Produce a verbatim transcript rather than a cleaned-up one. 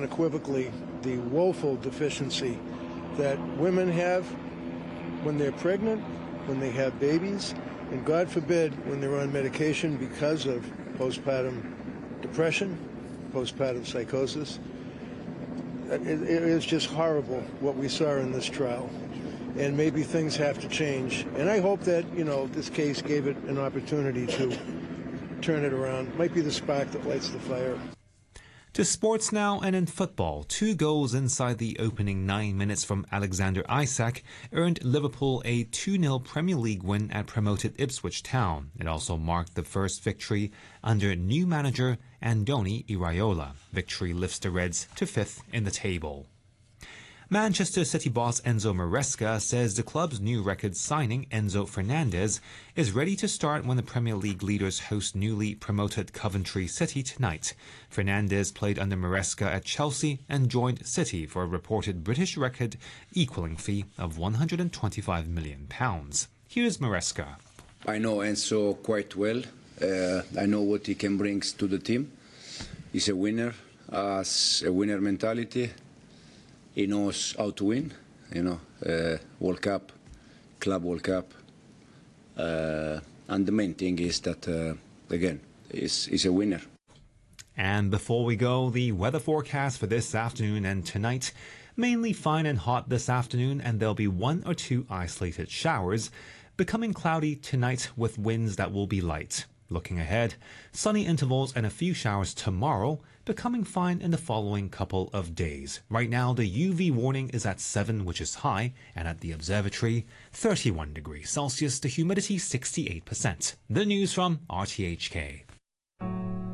unequivocally the woeful deficiency that women have when they're pregnant, when they have babies, and God forbid when they're on medication because of postpartum depression, postpartum psychosis. It, it is just horrible what we saw in this trial. And maybe things have to change. And I hope that, you know, this case gave it an opportunity to turn it around. Might be the spark that lights the fire. To sports now, and in football, two goals inside the opening nine minutes from Alexander Isak earned Liverpool a two nil Premier League win at promoted Ipswich Town. It also marked the first victory under new manager Andoni Iraola. Victory lifts the Reds to fifth in the table. Manchester City boss Enzo Maresca says the club's new record signing, Enzo Fernandez, is ready to start when the Premier League leaders host newly promoted Coventry City tonight. Fernandez played under Maresca at Chelsea and joined City for a reported British record equaling fee of one hundred twenty-five million pounds. Here's Maresca. I know Enzo quite well. Uh, I know what he can bring to the team. He's a winner, has a winner mentality. He knows how to win, you know, uh, World Cup, Club World Cup. Uh, and the main thing is that, uh, again, he's, he's a winner. And before we go, the weather forecast for this afternoon and tonight. Mainly fine and hot this afternoon, and there'll be one or two isolated showers. Becoming cloudy tonight with winds that will be light. Looking ahead, sunny intervals and a few showers tomorrow, becoming fine in the following couple of days. Right now, the U V warning is at seven, which is high, and at the observatory, thirty-one degrees Celsius, the humidity sixty-eight percent. The news from R T H K.